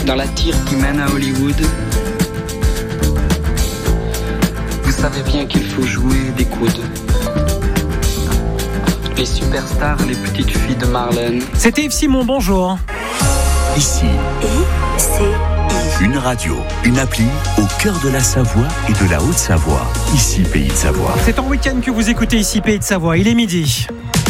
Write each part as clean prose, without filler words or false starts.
dans la tire qui mène à Hollywood. Vous savez bien qu'il faut jouer des coudes. Les superstars, les petites filles de Marlène. C'était Yves Simon, bonjour. Ici, une radio, une appli au cœur de la Savoie et de la Haute-Savoie. Ici, Pays de Savoie. C'est en week-end que vous écoutez ici, Pays de Savoie. Il est midi.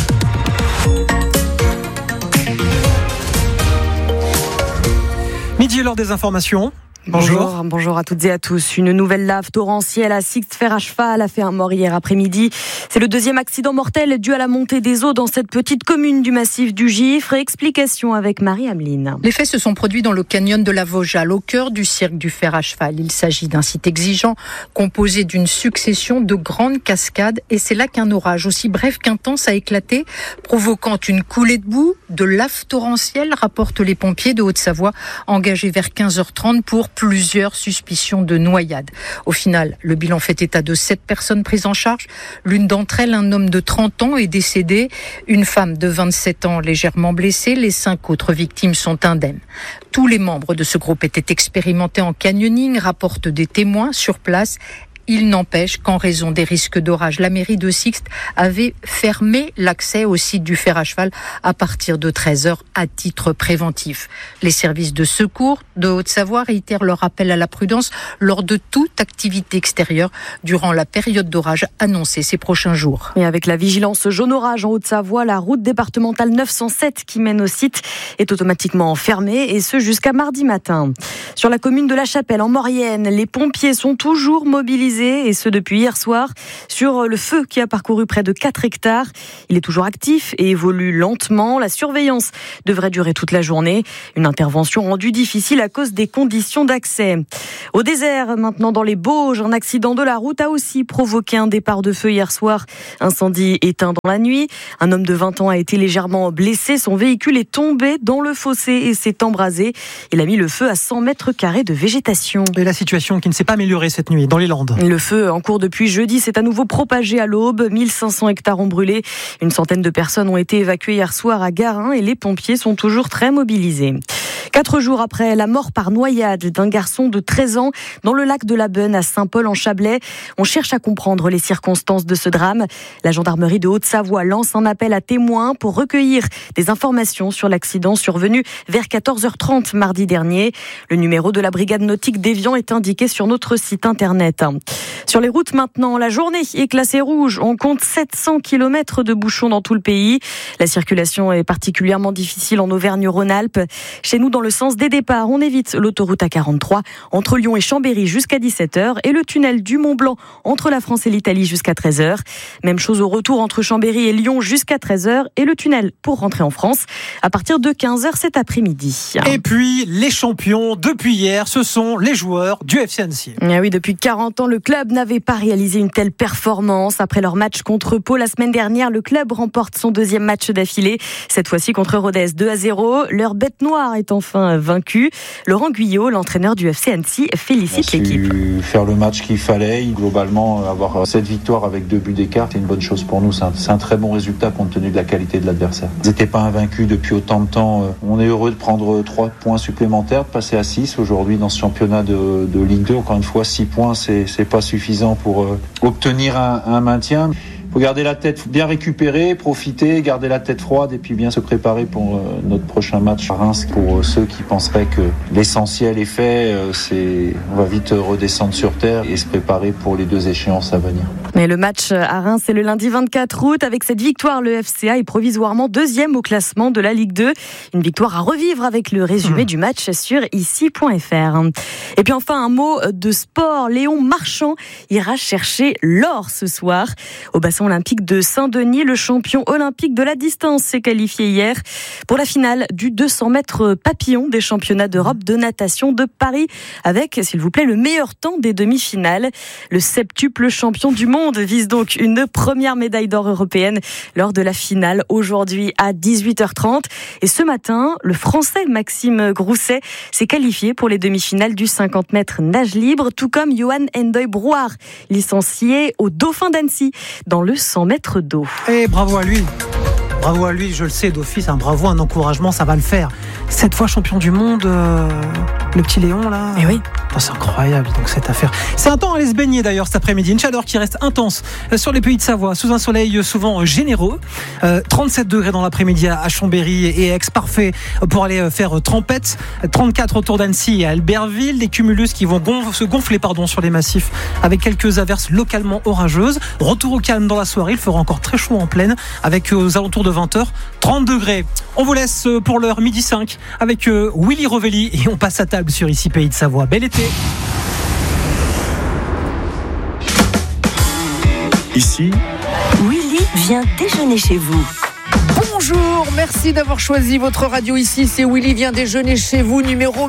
Midi, l'heure des informations. Bonjour à toutes et à tous. Une nouvelle lave torrentielle à Sixte-Fer-à-Cheval a fait un mort hier après-midi. C'est le deuxième accident mortel dû à la montée des eaux dans cette petite commune du massif du Gifre. Explication avec Marie-Ameline. Les faits se sont produits dans le canyon de la Vojale, au cœur du cirque du fer à cheval. Il s'agit d'un site exigeant, composé d'une succession de grandes cascades. Et c'est là qu'un orage aussi bref qu'intense a éclaté, provoquant une coulée de boue, de lave torrentielle, rapportent les pompiers de Haute-Savoie, engagés vers 15h30 pour plusieurs suspicions de noyade. Au final, le bilan fait état de 7 personnes prises en charge. L'une d'entre elles, un homme de 30 ans, est décédé. Une femme de 27 ans légèrement blessée. Les 5 autres victimes sont indemnes. Tous les membres de ce groupe étaient expérimentés en canyoning, rapportent des témoins sur place. Il n'empêche qu'en raison des risques d'orage, la mairie de Sixte avait fermé l'accès au site du fer à cheval à partir de 13h à titre préventif. Les services de secours de Haute-Savoie réitèrent leur appel à la prudence lors de toute activité extérieure durant la période d'orage annoncée ces prochains jours. Et avec la vigilance jaune orage en Haute-Savoie, la route départementale 907 qui mène au site est automatiquement fermée et ce jusqu'à mardi matin. Sur la commune de La Chapelle en Maurienne, les pompiers sont toujours mobilisés et ce depuis hier soir sur le feu qui a parcouru près de 4 hectares. Il est toujours actif et évolue lentement. La surveillance devrait durer toute la journée. Une intervention rendue difficile à cause des conditions d'accès. Au désert, maintenant dans les Bauges, un accident de la route a aussi provoqué un départ de feu hier soir. Incendie éteint dans la nuit. Un homme de 20 ans a été légèrement blessé. Son véhicule est tombé dans le fossé et s'est embrasé. Il a mis le feu à 100 mètres carrés de végétation. Et la situation qui ne s'est pas améliorée cette nuit dans les Landes. Le feu en cours depuis jeudi s'est à nouveau propagé à l'aube. 1500 hectares ont brûlé. Une centaine de personnes ont été évacuées hier soir à Garin et les pompiers sont toujours très mobilisés. 4 jours après la mort par noyade d'un garçon de 13 ans dans le lac de la Beune à Saint-Paul-en-Chablais, on cherche à comprendre les circonstances de ce drame. La gendarmerie de Haute-Savoie lance un appel à témoins pour recueillir des informations sur l'accident survenu vers 14h30 mardi dernier. Le numéro de la brigade nautique d'Évian est indiqué sur notre site internet. Sur les routes maintenant, la journée est classée rouge. On compte 700 km de bouchons dans tout le pays. La circulation est particulièrement difficile en Auvergne-Rhône-Alpes. Chez nous, dans le sens des départs, on évite l'autoroute A43 entre Lyon et Chambéry jusqu'à 17h et le tunnel du Mont-Blanc entre la France et l'Italie jusqu'à 13h. Même chose au retour entre Chambéry et Lyon jusqu'à 13h et le tunnel pour rentrer en France à partir de 15h cet après-midi. Et puis, les champions depuis hier, ce sont les joueurs du FC Annecy. Ah oui, depuis 40 ans, le club n'avait pas réalisé une telle performance. Après leur match contre Pau la semaine dernière, le club remporte son deuxième match d'affilée. Cette fois-ci contre Rodez 2-0. Leur bête noire est enfin vaincue. Laurent Guyot, l'entraîneur du FC Annecy, félicite l'équipe. Faire le match qu'il fallait. Globalement, avoir cette victoire avec 2 buts d'écart, c'est une bonne chose pour nous. C'est un très bon résultat compte tenu de la qualité de l'adversaire. Ils n'étaient pas invaincus depuis autant de temps. On est heureux de prendre 3 points supplémentaires, de passer à 6 aujourd'hui dans ce championnat de Ligue 2. Encore une fois, 6 points, c'est pas suffisant pour obtenir un maintien. Il faut garder la tête, bien récupérer, profiter, garder la tête froide et puis bien se préparer pour notre prochain match à Reims. Pour ceux qui penseraient que l'essentiel est fait, on va vite redescendre sur terre et se préparer pour les 2 échéances à venir. Mais le match à Reims, c'est le lundi 24 août. Avec cette victoire, le FCA est provisoirement 2e au classement de la Ligue 2. Une victoire à revivre avec le résumé du match sur ici.fr. Et puis enfin, un mot de sport. Léon Marchand ira chercher l'or ce soir. Au bassin olympique de Saint-Denis, le champion olympique de la distance s'est qualifié hier pour la finale du 200 mètres papillon des championnats d'Europe de natation de Paris avec, s'il vous plaît, le meilleur temps des demi-finales. Le septuple champion du monde vise donc une première médaille d'or européenne lors de la finale aujourd'hui à 18h30. Et ce matin, le Français Maxime Grousset s'est qualifié pour les demi-finales du 50 mètres nage libre, tout comme Johan Endoy-Brouard, licencié au Dauphin d'Annecy dans le 100 mètres d'eau. Et bravo à lui. Bravo à lui, je le sais d'office, un bravo, un encouragement, ça va le faire. 7 fois champion du monde, le petit Léon là. Et oui. Oh, c'est incroyable donc cette affaire. C'est un temps à aller se baigner d'ailleurs cet après-midi. Une chaleur qui reste intense sur les pays de Savoie, sous un soleil souvent généreux. 37 degrés dans l'après-midi à Chambéry et Aix, parfait pour aller faire trempette. 34 autour d'Annecy et à Albertville. Des cumulus qui vont se gonfler sur les massifs avec quelques averses localement orageuses. Retour au calme dans la soirée. Il fera encore très chaud en plaine avec aux alentours de 20h 30 degrés. On vous laisse pour l'heure 12h05 avec Willy Rovelli et on passe à table sur Ici Pays de Savoie. Bel été. Ici, Willy vient déjeuner chez vous. Bonjour, merci d'avoir choisi votre radio ici. C'est Willy vient déjeuner chez vous, numéro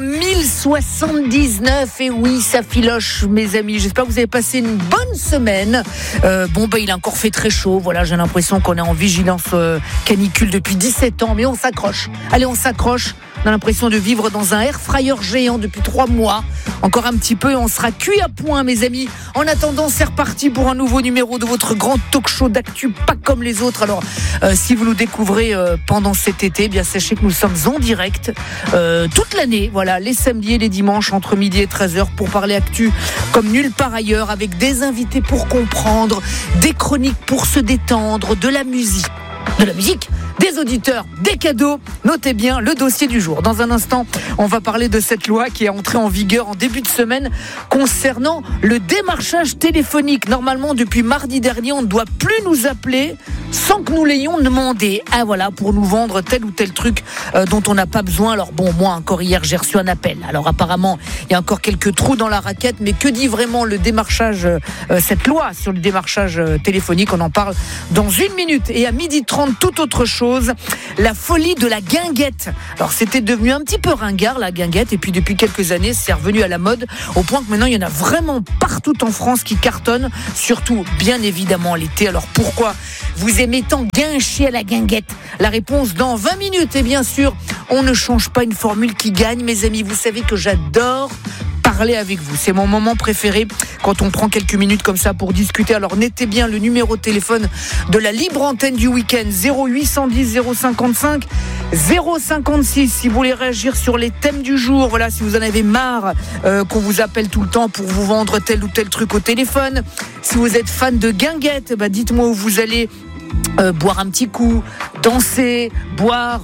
1079. Et oui, ça filoche, mes amis. J'espère que vous avez passé une bonne semaine. Il a encore fait très chaud. Voilà, j'ai l'impression qu'on est en vigilance canicule depuis 17 ans. Mais on s'accroche. Allez, on s'accroche. On a l'impression de vivre dans un air fryer géant depuis 3 mois. Encore un petit peu et on sera cuit à point, mes amis. En attendant, c'est reparti pour un nouveau numéro de votre grand talk show d'actu, pas comme les autres. Alors, si vous nous découvrez pendant cet été, bien sachez que nous sommes en direct toute l'année. Voilà, les samedis et les dimanches entre midi et 13h pour parler actu comme nulle part ailleurs, avec des invités pour comprendre, des chroniques pour se détendre, de la musique, des auditeurs, des cadeaux. Notez bien le dossier du jour. Dans un instant, on va parler de cette loi qui est entrée en vigueur en début de semaine concernant le démarchage téléphonique. Normalement, depuis mardi dernier, on ne doit plus nous appeler sans que nous l'ayons demandé. Ah voilà, pour nous vendre tel ou tel truc dont on n'a pas besoin. Alors bon, moi encore hier, j'ai reçu un appel. Alors apparemment, il y a encore quelques trous dans la raquette, mais que dit vraiment le démarchage, cette loi sur le démarchage téléphonique? On en parle dans 1 minute. Et à 12h30, toute autre chose. La folie de la guinguette. Alors c'était devenu un petit peu ringard la guinguette, et puis depuis quelques années c'est revenu à la mode au point que maintenant il y en a vraiment partout en France qui cartonnent, surtout bien évidemment l'été. Alors pourquoi vous aimez tant guincher à la guinguette? La réponse dans 20 minutes. Et bien sûr, on ne change pas une formule qui gagne, mes amis. Vous savez que j'adore parler avec vous. C'est mon moment préféré quand on prend quelques minutes comme ça pour discuter. Alors notez bien le numéro de téléphone de la libre antenne du week-end, 0810 055 056. Si vous voulez réagir sur les thèmes du jour, voilà, si vous en avez marre qu'on vous appelle tout le temps pour vous vendre tel ou tel truc au téléphone. Si vous êtes fan de guinguette, dites-moi où vous allez boire un petit coup, danser, boire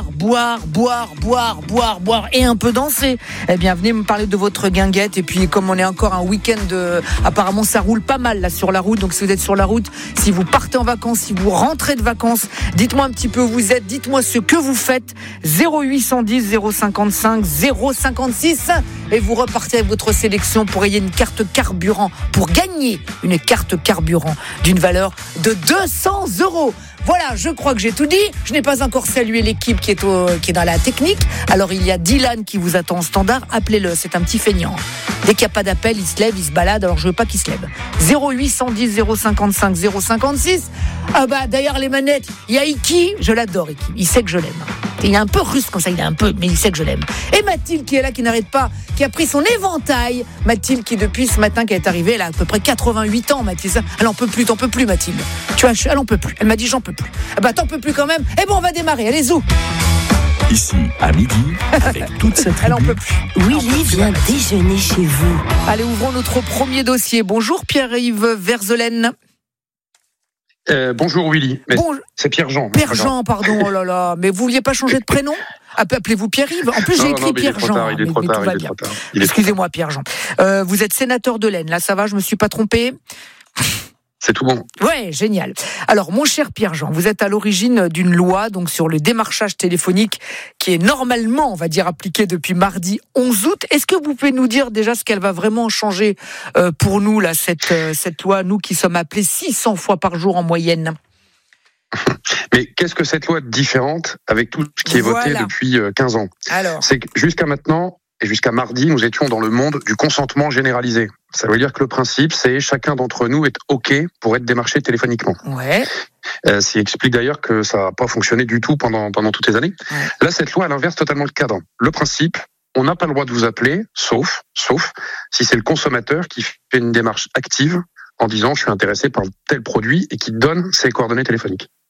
et un peu danser. Eh bien, venez me parler de votre guinguette. Et puis, comme on est encore un week-end, apparemment ça roule pas mal là sur la route. Donc, si vous êtes sur la route, si vous partez en vacances, si vous rentrez de vacances, dites-moi un petit peu où vous êtes, dites-moi ce que vous faites. 0810 055 056 et vous repartez avec votre sélection pour gagner une carte carburant, d'une valeur de 200 €. Voilà, je crois que j'ai tout dit. Je n'ai pas encore salué l'équipe qui est dans la technique. Alors il y a Dylan qui vous attend en standard. Appelez-le, c'est un petit feignant. Dès qu'il n'y a pas d'appel, il se lève, il se balade. Alors je veux pas qu'il se lève. 0810 055 056. D'ailleurs les manettes, il y a Iki. Je l'adore, Iki. Il sait que je l'aime. Il est un peu russe comme ça, mais il sait que je l'aime. Et Mathilde qui est là, qui n'arrête pas, qui a pris son éventail. Mathilde qui depuis ce matin qui est arrivée, elle a à peu près 88 ans, Mathilde. Elle en peut plus, t'en peux plus, Mathilde. Tu vois, elle en peut plus. Elle m'a dit j'en peux plus. T'en peux plus quand même. Eh bon, on va démarrer. Allez, zou. Ici, à midi, avec toute cette Elle en peut plus. Willy vient déjeuner chez vous. Allez, ouvrons notre premier dossier. Bonjour Pierre-Yves Verzelaine. Bonjour Willy. C'est Pierre-Jean. Pierre-Jean, pardon. Oh là là. Mais vous vouliez pas changer de prénom? Appelez-vous Pierre-Yves. En plus, j'ai écrit Pierre-Jean. Il est trop tard. Excusez-moi, Pierre-Jean. Vous êtes sénateur de l'Aisne. Là, ça va, je me suis pas trompé. C'est tout bon. Ouais, génial. Alors, mon cher Pierre-Jean, vous êtes à l'origine d'une loi donc sur le démarchage téléphonique qui est normalement, on va dire, appliquée depuis mardi 11 août. Est-ce que vous pouvez nous dire déjà ce qu'elle va vraiment changer pour nous, là, cette loi, nous qui sommes appelés 600 fois par jour en moyenne? Mais qu'est-ce que cette loi différente avec tout ce qui est voté depuis 15 ans? Alors, c'est que jusqu'à maintenant et jusqu'à mardi, nous étions dans le monde du consentement généralisé. Ça veut dire que le principe, c'est chacun d'entre nous est OK pour être démarché téléphoniquement. Ouais. Ce qui explique d'ailleurs que ça n'a pas fonctionné du tout pendant toutes les années. Ouais. Là, cette loi, elle inverse totalement le cadre. Le principe, on n'a pas le droit de vous appeler, sauf si c'est le consommateur qui fait une démarche active en disant « je suis intéressé par tel produit » et qui donne ses coordonnées téléphoniques.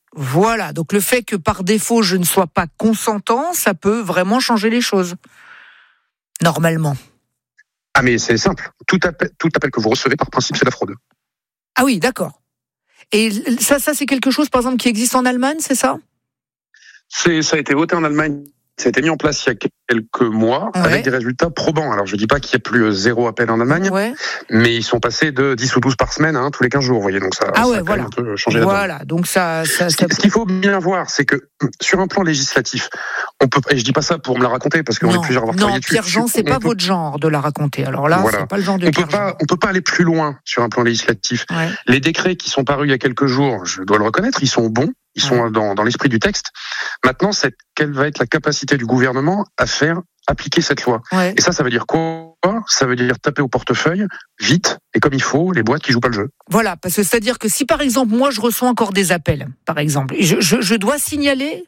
Voilà, donc le fait que par défaut je ne sois pas consentant, ça peut vraiment changer les choses. Normalement. Ah mais c'est simple, tout appel que vous recevez par principe c'est de la fraude. Ah oui, d'accord. Et ça c'est quelque chose par exemple qui existe en Allemagne, c'est ça ? Ça a été voté en Allemagne. Ça a été mis en place il y a quelques mois avec des résultats probants. Alors je dis pas qu'il y a plus 0 appel en Allemagne, mais ils sont passés de 10 ou 12 par semaine, tous les 15 jours, vous voyez, donc ça a quand même un peu changé la donne. Voilà, donc ça... Ce qu'il faut bien voir, c'est que sur un plan législatif, on peut, et je dis pas ça pour me la raconter, parce qu'on est plusieurs à avoir travaillé dessus. Non, Pierre-Jean, c'est pas votre genre de la raconter. Alors là, c'est pas le genre de Pierre-Jean. On peut pas aller plus loin sur un plan législatif. Ouais. Les décrets qui sont parus il y a quelques jours, je dois le reconnaître, ils sont bons. Ils sont dans l'esprit du texte. Maintenant, quelle va être la capacité du gouvernement à faire appliquer cette loi ? Et ça veut dire quoi ? Ça veut dire taper au portefeuille, vite, et comme il faut, les boîtes qui jouent pas le jeu. Voilà, parce que c'est-à-dire que si par exemple, moi je reçois encore des appels, par exemple, je dois signaler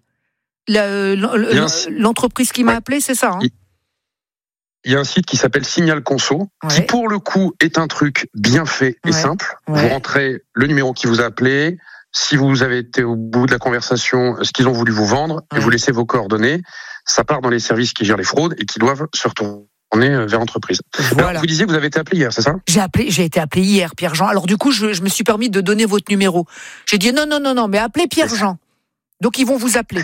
l'entreprise qui m'a appelé, c'est ça Il y a un site qui s'appelle Signal Conso, qui pour le coup est un truc bien fait et simple. Vous rentrez le numéro qui vous a appelé, si vous avez été au bout de la conversation, ce qu'ils ont voulu vous vendre, et vous laissez vos coordonnées, ça part dans les services qui gèrent les fraudes et qui doivent se retourner vers l'entreprise. Voilà. Alors, vous disiez que vous avez été appelé hier, c'est ça ? J'ai été appelé hier, Pierre-Jean. Alors du coup, je me suis permis de donner votre numéro. J'ai dit non, mais appelez Pierre-Jean. Donc ils vont vous appeler.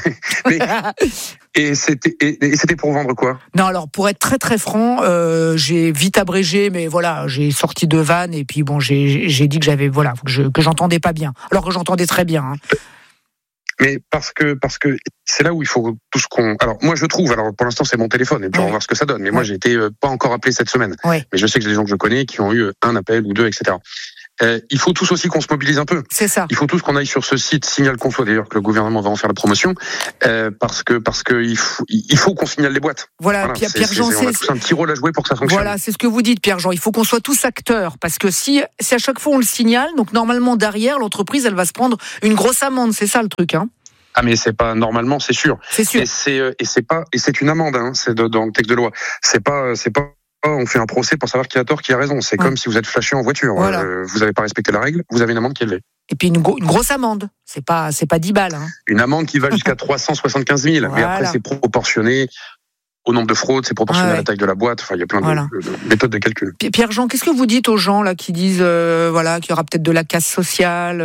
Et c'était pour vendre quoi ? Non, alors pour être très très franc, j'ai vite abrégé, mais voilà, j'ai sorti deux vannes et puis bon, j'ai dit que j'avais que j'entendais pas bien, alors que j'entendais très bien. Mais parce que c'est là où il faut tout ce qu'on. Alors moi je trouve. Alors pour l'instant c'est mon téléphone et puis on va voir ce que ça donne. Mais moi j'ai été pas encore appelé cette semaine. Mais je sais que j'ai des gens que je connais qui ont eu un appel ou deux, etc. Il faut tous aussi qu'on se mobilise un peu. C'est ça. Il faut tous qu'on aille sur ce site Signal Conso, d'ailleurs que le gouvernement va en faire la promotion, parce que il faut qu'on signale les boîtes. Voilà Pierre-Jean, on a tous un petit rôle à jouer pour que ça fonctionne. Voilà, c'est ce que vous dites Pierre-Jean. Il faut qu'on soit tous acteurs, parce que si à chaque fois on le signale, donc normalement derrière l'entreprise elle va se prendre une grosse amende. C'est ça le truc, Ah mais c'est pas normalement, c'est sûr. C'est sûr. Et c'est une amende, c'est dans le texte de loi. C'est pas on fait un procès pour savoir qui a tort, qui a raison. C'est comme si vous êtes flashé en voiture. Voilà. Vous n'avez pas respecté la règle, vous avez une amende qui est élevée. Et puis une grosse amende. C'est pas 10 balles. Une amende qui va jusqu'à 375 000. Voilà. Mais après, c'est proportionné au nombre de fraudes, c'est proportionné à la taille de la boîte. Enfin, il y a plein de méthodes de calcul. Pierre-Jean, qu'est-ce que vous dites aux gens là qui disent qu'il y aura peut-être de la casse sociale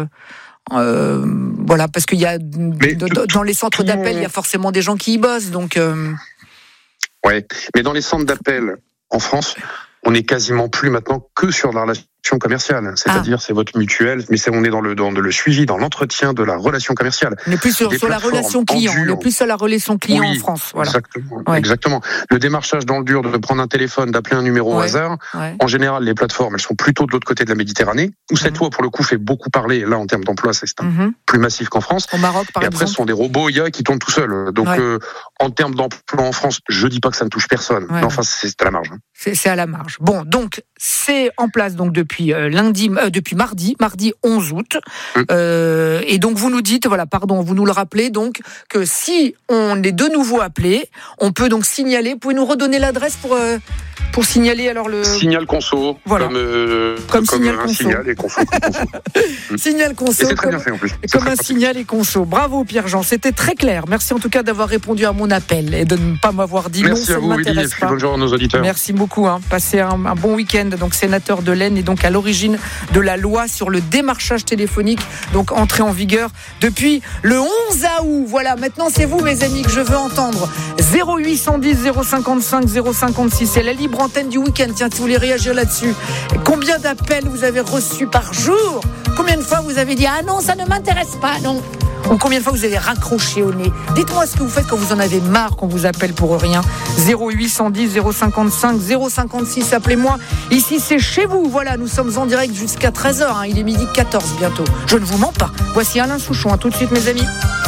parce qu'il y a dans les centres d'appel, il y a forcément des gens qui y bossent. Donc ouais, mais dans les centres d'appel en France, on est quasiment plus maintenant que sur la relation commerciale. C'est-à-dire, c'est votre mutuelle, mais on est dans le suivi, dans l'entretien de la relation commerciale. On est plus sur la relation client. On est plus sur la relation client en France. Voilà. Exactement. Le démarchage dans le dur, de prendre un téléphone, d'appeler un numéro au hasard. En général, les plateformes, elles sont plutôt de l'autre côté de la Méditerranée, où cette loi, pour le coup, fait beaucoup parler. Là, en termes d'emploi, c'est plus massif qu'en France. Au Maroc, par exemple. Et après, ce sont des robots IA qui tournent tout seuls. Donc, en termes d'emploi en France, je dis pas que ça ne touche personne. Mais enfin, c'est à la marge. C'est à la marge. Bon, donc, c'est en place donc depuis mardi 11 août. Et donc, vous nous dites, vous nous le rappelez, donc, que si on est de nouveau appelé, on peut donc signaler. Vous pouvez nous redonner l'adresse pour signaler alors le... Signal Conso, comme Signal un Conso. Signal et Conso. Signal Conso. Et c'est très bien fait en plus. Comme un Signal et Conso. Bravo Pierre-Jean, c'était très clair. Merci en tout cas d'avoir répondu à mon appel et de ne pas m'avoir dit Merci non, à vous, Willy, et puis bonne journée à nos auditeurs. Merci beaucoup. Passez un bon week-end. Donc sénateur de l'Aisne et donc à l'origine de la loi sur le démarchage téléphonique, donc entrée en vigueur depuis le 11 août. Voilà, maintenant c'est vous mes amis que je veux entendre. 0810 055 056, c'est la libre antenne du week-end. Tiens, si vous voulez réagir là-dessus, combien d'appels vous avez reçus par jour? Combien de fois vous avez dit ah non, ça ne m'intéresse pas, non? Ou combien de fois vous avez raccroché au nez? Dites-moi ce que vous faites quand vous en avez marre qu'on vous appelle pour rien. 0810 055 056, appelez-moi. Ici c'est chez vous. Voilà, nous sommes en direct jusqu'à 13h. Il est 12h14 bientôt. Je ne vous mens pas. Voici Alain Souchon. À tout de suite mes amis.